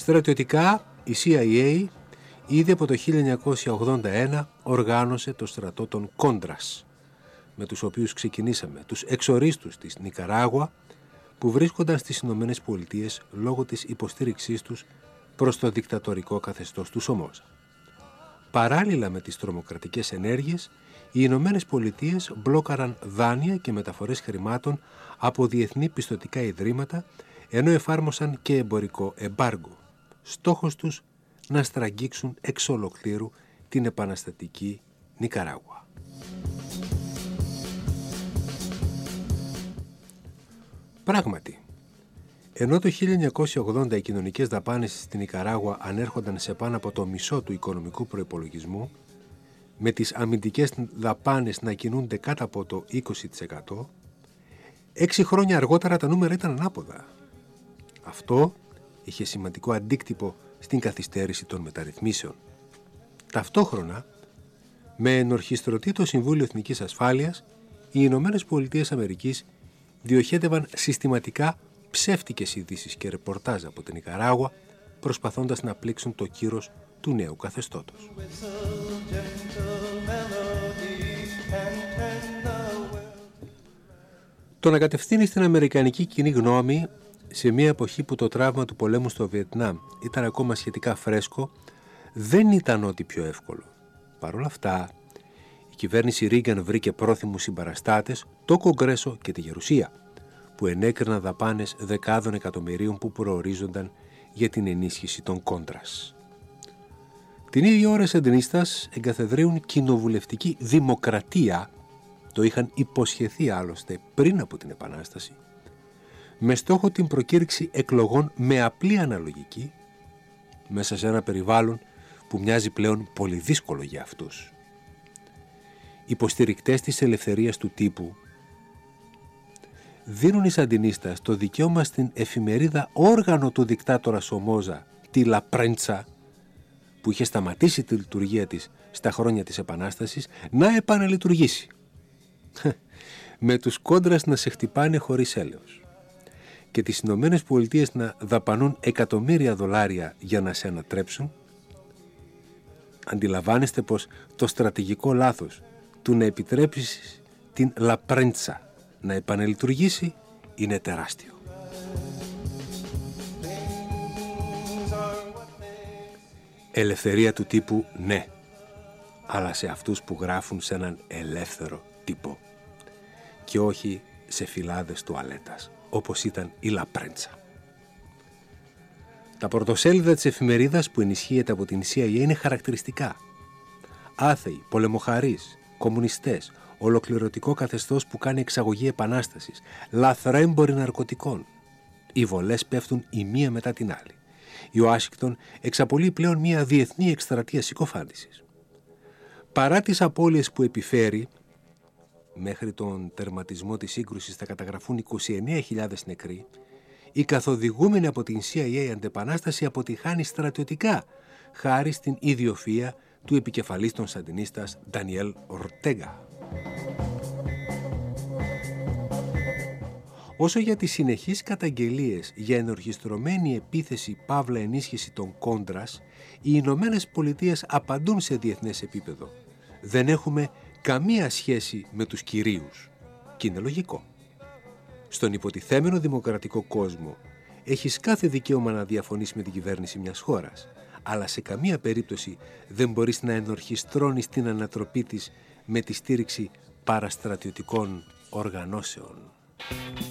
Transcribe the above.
Στρατιωτικά, η CIA ήδη από το 1981 οργάνωσε το στρατό των Κόντρας, με τους οποίους ξεκινήσαμε, τους εξορίστους της Νικαράγουα, που βρίσκονταν στις Ηνωμένες Πολιτείες λόγω της υποστήριξής τους προς το δικτατορικό καθεστώς του Σομόζα. Παράλληλα με τις τρομοκρατικές ενέργειες, οι Ηνωμένες Πολιτείες μπλόκαραν δάνεια και μεταφορές χρημάτων από διεθνή πιστωτικά ιδρύματα, ενώ εφάρμοσαν και εμπορικό εμπάργκο. Στόχος τους να στραγγίξουν εξ ολοκλήρου την επαναστατική Νικαράγουα. Πράγματι, ενώ το 1980 οι κοινωνικές δαπάνες στην Νικαράγουα ανέρχονταν σε πάνω από το μισό του οικονομικού προϋπολογισμού, με τις αμυντικές δαπάνες να κινούνται κάτω από το 20%, 6 χρόνια αργότερα τα νούμερα ήταν ανάποδα. Αυτό είχε σημαντικό αντίκτυπο στην καθυστέρηση των μεταρρυθμίσεων. Ταυτόχρονα, με ενορχιστρωτή το Συμβούλιο Εθνικής Ασφάλειας, οι Ηνωμένες Πολιτείες Αμερικής διοχέτευαν συστηματικά ψεύτικες ειδήσεις και ρεπορτάζ από την Νικαράγουα, προσπαθώντας να πλήξουν το κύρος του νέου καθεστώτος. Το να κατευθύνει στην αμερικανική κοινή γνώμη σε μια εποχή που το τραύμα του πολέμου στο Βιετνάμ ήταν ακόμα σχετικά φρέσκο, δεν ήταν ό,τι πιο εύκολο. Παρ' όλα αυτά, η κυβέρνηση Ρίγκαν βρήκε πρόθυμους συμπαραστάτες, το Κογκρέσο και τη Γερουσία, που ενέκριναν δαπάνες δεκάδων εκατομμυρίων που προορίζονταν για την ενίσχυση των Κόντρας. Την ίδια ώρα οι Σαντινίστας εγκαθεδρύουν κοινοβουλευτική δημοκρατία, το είχαν υποσχεθεί άλλωστε πριν από την Επανάσταση, με στόχο την προκήρυξη εκλογών με απλή αναλογική, μέσα σε ένα περιβάλλον που μοιάζει πλέον πολύ δύσκολο για αυτούς. Υποστηρικτές της ελευθερίας του τύπου δίνουν οι Σαντινίστας το δικαίωμα στην εφημερίδα όργανο του δικτάτορα Σομόζα, τη La Prensa, που είχε σταματήσει τη λειτουργία της στα χρόνια της Επανάστασης, να επαναλειτουργήσει. Με τους Κόντρας να σε χτυπάνε χωρίς έλεος και τις Ηνωμένες Πολιτείες να δαπανούν εκατομμύρια δολάρια για να σε ανατρέψουν. Αντιλαμβάνεστε πως το στρατηγικό λάθος του να επιτρέψεις την La Prensa να επαναλειτουργήσει είναι τεράστιο. Ελευθερία του τύπου ναι, αλλά σε αυτούς που γράφουν σε έναν ελεύθερο τύπο και όχι σε φυλάδες τουαλέτας, όπως ήταν η La Prensa. Τα πρωτοσέλιδα της εφημερίδας που ενισχύεται από την CIA είναι χαρακτηριστικά. Άθεοι, πολεμοχαρείς, κομμουνιστές, ολοκληρωτικό καθεστώς που κάνει εξαγωγή επανάστασης, λαθρέμποροι ναρκωτικών. Οι βολές πέφτουν η μία μετά την άλλη. Η Ουάσιγκτον εξαπολύει πλέον μια διεθνή εκστρατεία συκοφάντησης. Παρά τις απώλειες που επιφέρει, μέχρι τον τερματισμό της σύγκρουσης θα καταγραφούν 29.000 νεκροί, η καθοδηγούμενη από την CIA αντεπανάσταση αποτυχάνει στρατιωτικά, χάρη στην ιδιοφυΐα του επικεφαλής των Σαντινίστας Ντανιέλ Ορτέγα. Όσο για τις συνεχείς καταγγελίες για ενορχιστρωμένη επίθεση παύλα ενίσχυση των Κόντρας, οι Ηνωμένες Πολιτείες απαντούν σε διεθνές επίπεδο. Δεν έχουμε καμία σχέση με τους κυρίους. Και είναι λογικό. Στον υποτιθέμενο δημοκρατικό κόσμο έχεις κάθε δικαίωμα να διαφωνείς με την κυβέρνηση μιας χώρας, αλλά σε καμία περίπτωση δεν μπορείς να ενορχιστρώνεις την ανατροπή της με τη στήριξη παραστρατιωτικών οργανώσεων.